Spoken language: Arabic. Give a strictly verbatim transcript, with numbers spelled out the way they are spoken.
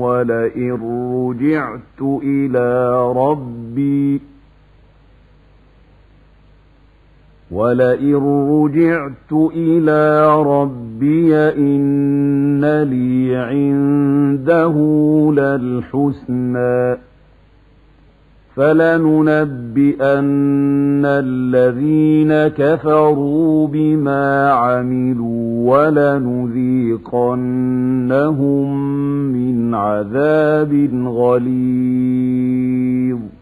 ولئن رجعت إلى ربي ولئن رجعت إلى ربي إن لي عنده للحسنى فلننبئن الذين كفروا بما عملوا ولنذيقنهم من عذاب غليظ